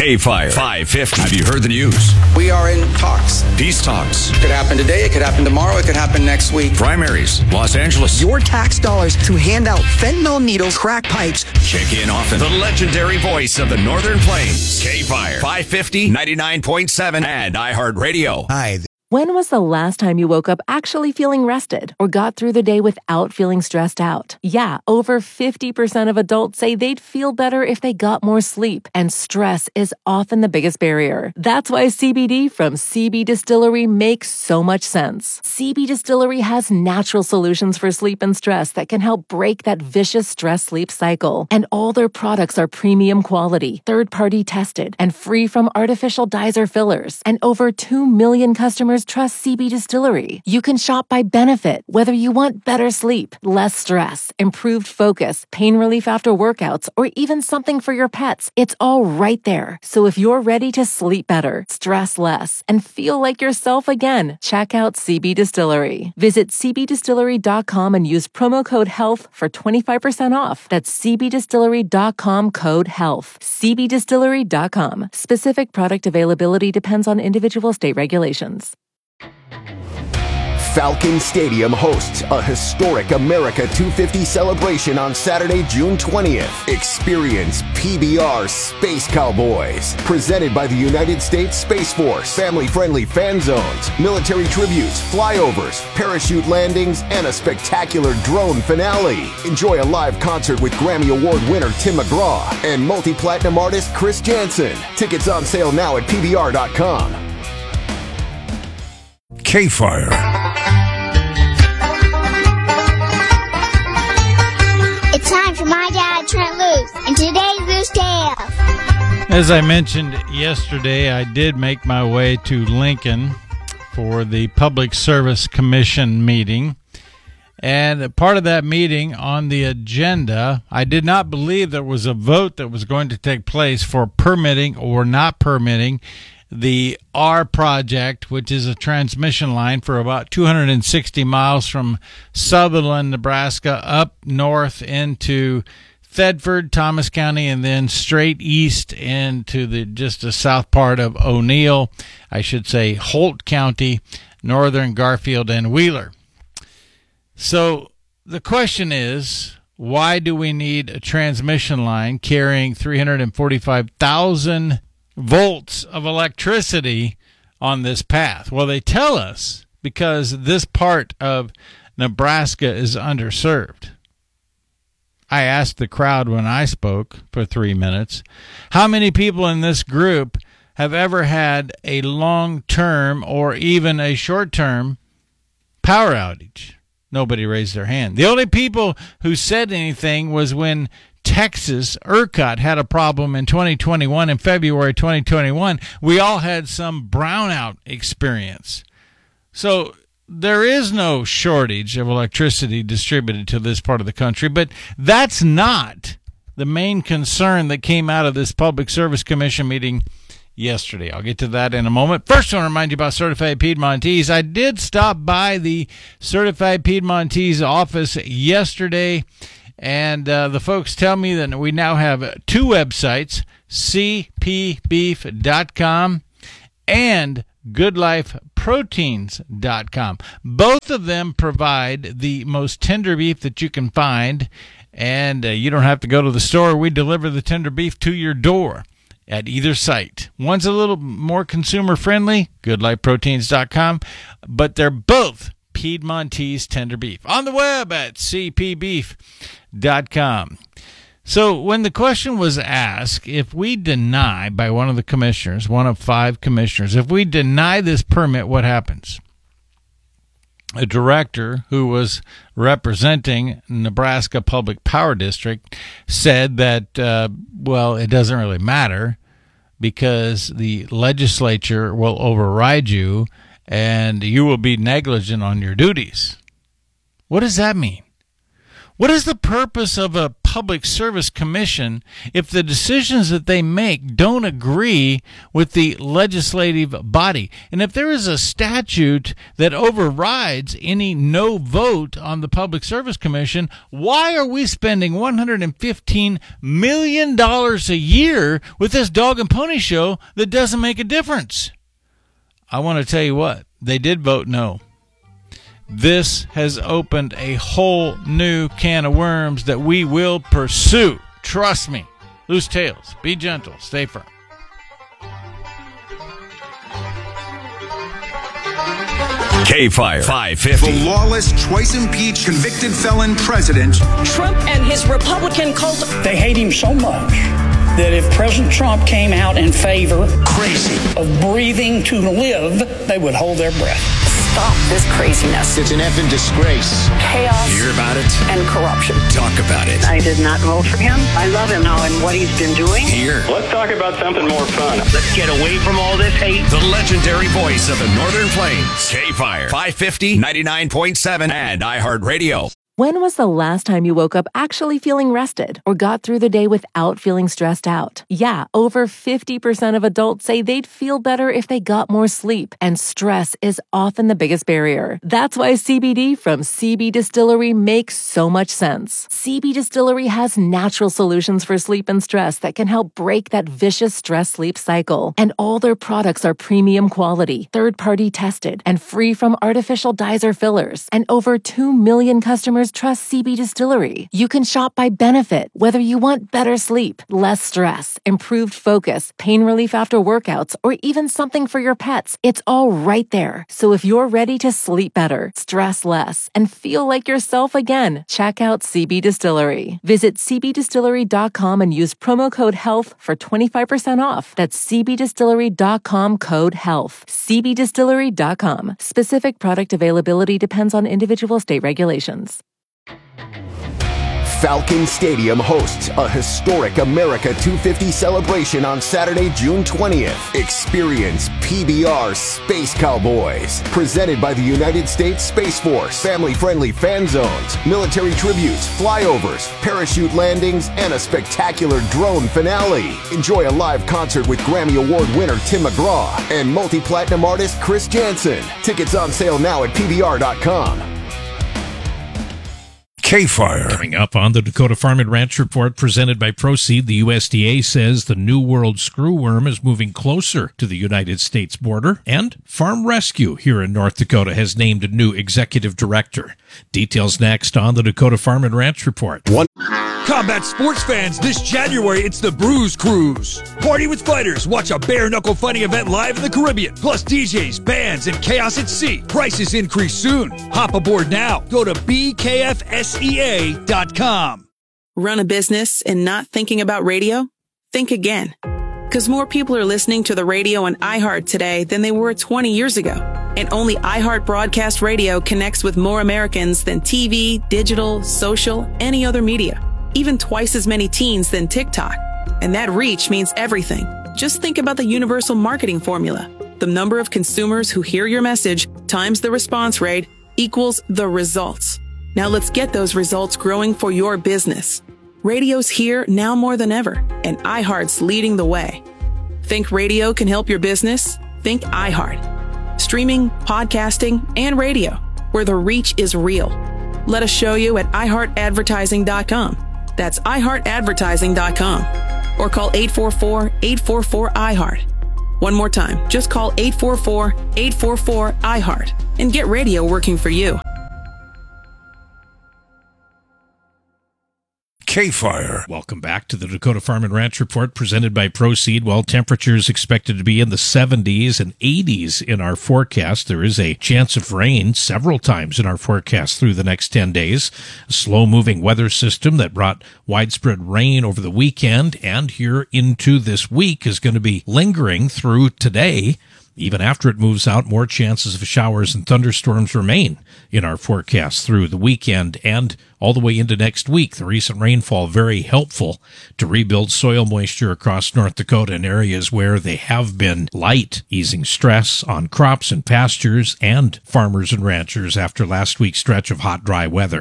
K-Fire 550. Have you heard the news? We are in talks. Peace talks. It could happen today. It could happen tomorrow. It could happen next week. Primaries. Los Angeles. Your tax dollars to hand out fentanyl needles, crack pipes. Check in often. The legendary voice of the Northern Plains. K-Fire 550, 99.7, and iHeartRadio. Hi. When was the last time you woke up actually feeling rested or got through the day without feeling stressed out? Yeah, over 50% of adults say they'd feel better if they got more sleep, and stress is often the biggest barrier. That's why CBD from CB Distillery makes so much sense. CB Distillery has natural solutions for sleep and stress that can help break that vicious stress-sleep cycle. And all their products are premium quality, third-party tested, and free from artificial dyes or fillers. And over 2 million customers trust CB Distillery. You can shop by benefit, whether you want better sleep, less stress, improved focus, pain relief after workouts, or even something for your pets. It's all right there. So if you're ready to sleep better, stress less, and feel like yourself again, check out CB Distillery. Visit cbdistillery.com and use promo code HEALTH for 25% off. That's cbdistillery.com, code HEALTH. cbdistillery.com. Specific product availability depends on individual state regulations. Falcon Stadium hosts a historic America 250 celebration on Saturday, June 20th. Experience PBR Space Cowboys, presented by the United States Space Force. Family-friendly fan zones, military tributes, flyovers, parachute landings, and a spectacular drone finale. Enjoy a live concert with Grammy Award winner Tim McGraw and multi-platinum artist Chris Jansen. Tickets on sale now at PBR.com. K-Fire. It's time for my dad, Trent Loose, and today's Loose Tale. As I mentioned yesterday, I did make my way to Lincoln for the Public Service Commission meeting. And part of that meeting, on the agenda, I did not believe there was a vote that was going to take place for permitting or not permitting the R project, which is a transmission line for about 260 miles from Sutherland, Nebraska, up north into Thedford, Thomas County, and then straight east into the south part of O'Neill, I should say Holt County, northern Garfield and Wheeler. So the question is, why do we need a transmission line carrying 345,000 volts of electricity on this path? Well, they tell us because this part of Nebraska is underserved. I asked the crowd when I spoke for 3 minutes, how many people in this group have ever had a long-term or even a short-term power outage? Nobody raised their hand. The only people who said anything was when Texas, ERCOT, had a problem in 2021, in February 2021. We all had some brownout experience. So there is no shortage of electricity distributed to this part of the country, but that's not the main concern that came out of this Public Service Commission meeting yesterday. I'll get to that in a moment. First, I want to remind you about Certified Piedmontese. I did stop by the Certified Piedmontese office yesterday, and the folks tell me that we now have two websites, cpbeef.com and goodlifeproteins.com. Both of them provide the most tender beef that you can find, and you don't have to go to the store. We deliver the tender beef to your door at either site. One's a little more consumer-friendly, goodlifeproteins.com, but they're both Piedmontese tender beef. On the web at cpbeef.com. So when the question was asked, if we deny by one of the commissioners, one of 5 commissioners, if we deny this permit, what happens? A director who was representing Nebraska Public Power District said that, it doesn't really matter because the legislature will override you and you will be negligent on your duties. What does that mean? What is the purpose of a Public Service Commission if the decisions that they make don't agree with the legislative body? And if there is a statute that overrides any no vote on the Public Service Commission, why are we spending $115 million a year with this dog and pony show that doesn't make a difference? I want to tell you what, they did vote no. This has opened a whole new can of worms that we will pursue. Trust me. Loose tails. Be gentle. Stay firm. K-Fire 550. The lawless, twice-impeached, convicted felon president. Trump and his Republican cult. They hate him so much that if President Trump came out in favor of breathing to live, they would hold their breath. Stop this craziness. It's an effing disgrace. Chaos. Hear about it? And corruption. Talk about it. I did not vote for him. I love him now and what he's been doing. Here. Let's talk about something more fun. Let's get away from all this hate. The legendary voice of the Northern Plains. K-Fire 550, 99.7, and iHeartRadio. When was the last time you woke up actually feeling rested or got through the day without feeling stressed out? Yeah, over 50% of adults say they'd feel better if they got more sleep, and stress is often the biggest barrier. That's why CBD from CB Distillery makes so much sense. CB Distillery has natural solutions for sleep and stress that can help break that vicious stress-sleep cycle. And all their products are premium quality, third-party tested, and free from artificial dyes or fillers. And over 2 million customers trust CB Distillery. You can shop by benefit, whether you want better sleep, less stress, improved focus, pain relief after workouts, or even something for your pets. It's all right there. So if you're ready to sleep better, stress less, and feel like yourself again, check out CB Distillery. Visit cbdistillery.com and use promo code HEALTH for 25% off. That's cbdistillery.com, code HEALTH. cbdistillery.com. Specific product availability depends on individual state regulations. Falcon Stadium hosts a historic America 250 celebration on Saturday, June 20th. Experience PBR Space Cowboys, presented by the United States Space Force. Family-friendly fan zones, military tributes, flyovers, parachute landings, and a spectacular drone finale. Enjoy a live concert with Grammy Award winner Tim McGraw and multi-platinum artist Chris Jansen. Tickets on sale now at PBR.com. K-Fire. Coming up on the Dakota Farm and Ranch Report presented by Proseed, the USDA says the New World screwworm is moving closer to the United States border, and Farm Rescue here in North Dakota has named a new executive director. Details next on the Dakota Farm and Ranch Report. Combat sports fans, this January it's the Bruise Cruise. Party with fighters, watch a bare-knuckle fighting event live in the Caribbean, plus DJs, bands, and chaos at sea. Prices increase soon. Hop aboard now. Go to bkfsea.com. Run a business and not thinking about radio? Think again. Because more people are listening to the radio on iHeart today than they were 20 years ago. And only iHeart Broadcast Radio connects with more Americans than TV, digital, social, any other media. Even twice as many teens than TikTok. And that reach means everything. Just think about the universal marketing formula. The number of consumers who hear your message times the response rate equals the results. Now let's get those results growing for your business. Radio's here now more than ever, and iHeart's leading the way. Think radio can help your business? Think iHeart. Streaming, podcasting, and radio, where the reach is real. Let us show you at iHeartAdvertising.com. That's iHeartAdvertising.com. Or call 844-844-iHeart. One more time, just call 844-844-iHeart and get radio working for you. K-Fire. Welcome back to the Dakota Farm and Ranch Report presented by Proseed. Well, temperatures expected to be in the 70s and 80s in our forecast. There is a chance of rain several times in our forecast through the next 10 days. A slow-moving weather system that brought widespread rain over the weekend and here into this week is going to be lingering through today. Even after it moves out, more chances of showers and thunderstorms remain in our forecast through the weekend and all the way into next week. The recent rainfall very helpful to rebuild soil moisture across North Dakota in areas where they have been light, easing stress on crops and pastures and farmers and ranchers after last week's stretch of hot, dry weather.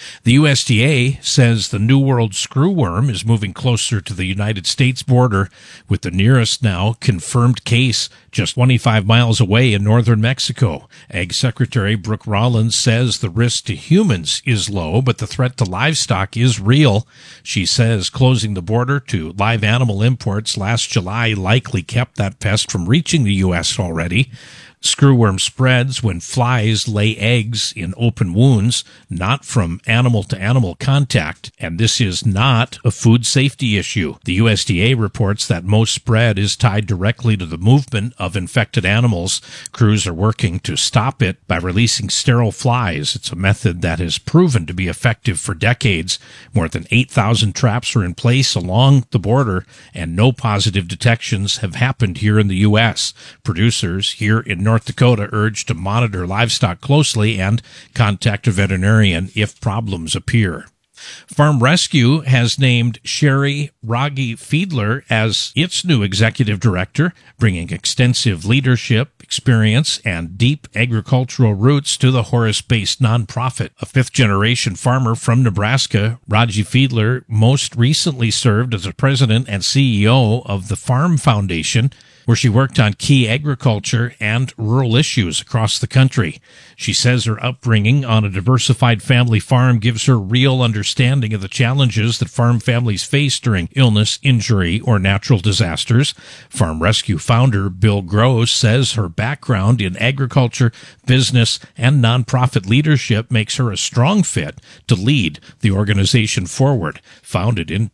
The USDA says the New World screwworm is moving closer to the United States border, with the nearest now confirmed case just 25 miles away in northern Mexico. Ag Secretary Brooke Rollins says the risk to humans is low, but the threat to livestock is real. She says closing the border to live animal imports last July likely kept that pest from reaching the U.S. already. Screwworm spreads when flies lay eggs in open wounds, not from animal-to-animal contact, and this is not a food safety issue. The USDA reports that most spread is tied directly to the movement of infected animals. Crews are working to stop it by releasing sterile flies. It's a method that has proven to be effective for decades. More than 8,000 traps are in place along the border, and no positive detections have happened here in the U.S. Producers here in North Dakota urged to monitor livestock closely and contact a veterinarian if problems appear. Farm Rescue has named Sherry Raggi Fiedler as its new executive director, bringing extensive leadership, experience, and deep agricultural roots to the Horace-based nonprofit. A fifth-generation farmer from Nebraska, Raggi Fiedler most recently served as the president and CEO of the Farm Foundation, where she worked on key agriculture and rural issues across the country. She says her upbringing on a diversified family farm gives her real understanding of the challenges that farm families face during illness, injury, or natural disasters. Farm Rescue founder Bill Gross says her background in agriculture, business, and nonprofit leadership makes her a strong fit to lead the organization forward. Founded in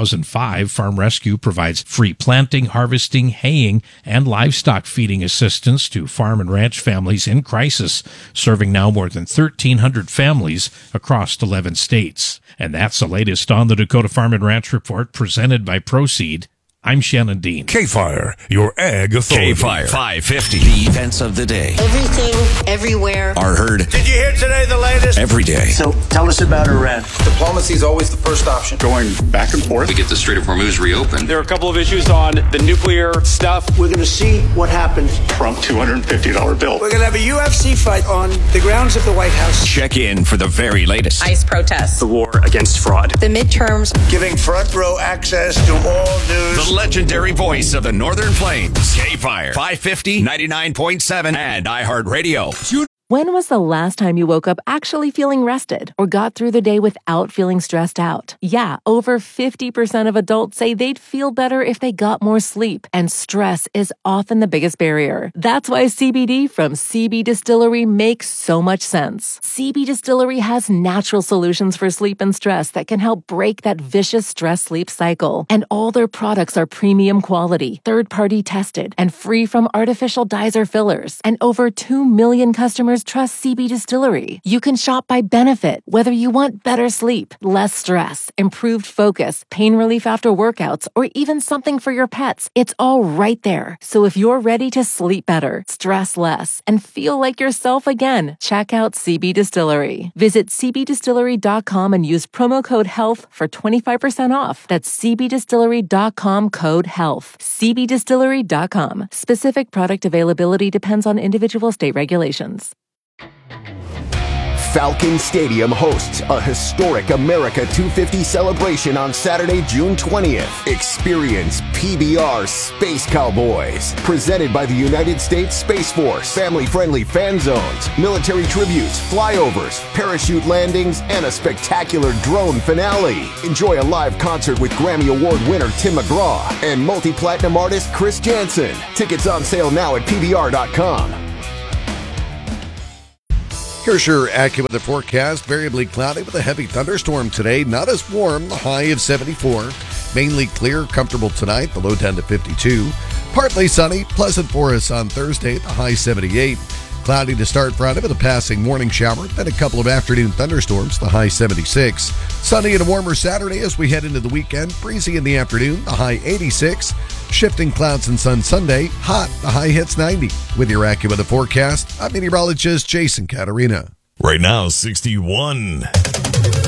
2005, Farm Rescue provides free planting, harvesting, haying, and livestock feeding assistance to farm and ranch families in crisis, serving now more than 1,300 families across 11 states. And that's the latest on the Dakota Farm and Ranch Report presented by Proceed. I'm Shannon Dean. K-Fire, your ag authority. K-Fire 550, the events of the day. Everything, everywhere. Are heard. Did you hear today the latest? Every day. So tell us about Iran. Diplomacy is always the first option. Going back and forth. We get the Strait of Hormuz reopened. There are a couple of issues on the nuclear stuff. We're going to see what happens. Trump $250 bill. We're going to have a UFC fight on the grounds of the White House. Check in for the very latest. ICE protests. The war against fraud. The midterms. Giving front row access to all news. The legendary voice of the Northern Plains. K-Fire 550, 99.7, and iHeartRadio. When was the last time you woke up actually feeling rested or got through the day without feeling stressed out? Yeah, over 50% of adults say they'd feel better if they got more sleep, and stress is often the biggest barrier. That's why CBD from CB Distillery makes so much sense. CB Distillery has natural solutions for sleep and stress that can help break that vicious stress-sleep cycle. And all their products are premium quality, third-party tested, and free from artificial dyes or fillers. And over 2 million customers trust CB Distillery. You can shop by benefit, whether you want better sleep, less stress, improved focus, pain relief after workouts, or even something for your pets. It's all right there. So if you're ready to sleep better, stress less, and feel like yourself again, check out CB Distillery. Visit cbdistillery.com and use promo code HEALTH for 25% off. That's cbdistillery.com code HEALTH. cbdistillery.com. Specific product availability depends on individual state regulations. Falcon Stadium hosts a historic America 250 celebration on Saturday, June 20th. Experience PBR Space Cowboys, presented by the United States Space Force. Family-friendly fan zones, military tributes, flyovers, parachute landings, and a spectacular drone finale. Enjoy a live concert with Grammy Award winner Tim McGraw and multi-platinum artist Chris Janson. Tickets on sale now at PBR.com. Here's your AccuWeather forecast. Variably cloudy with a heavy thunderstorm today. Not as warm, the high of 74. Mainly clear, comfortable tonight, the low down to 52. Partly sunny, pleasant for us on Thursday, the high 78. Cloudy to start Friday with a passing morning shower, then a couple of afternoon thunderstorms, the high 76. Sunny and a warmer Saturday as we head into the weekend. Breezy in the afternoon, the high 86. Shifting clouds and sun Sunday, hot, the high hits 90. With your AccuWeather forecast, I'm meteorologist Jason Caterina. Right now, 61.